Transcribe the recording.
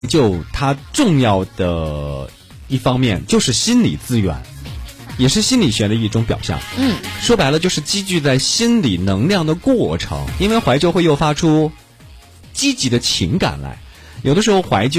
就它重要的一方面就是心理资源，也是心理学的一种表象。说白了就是积聚在心理能量的过程，因为怀旧会诱发出积极的情感来，有的时候怀旧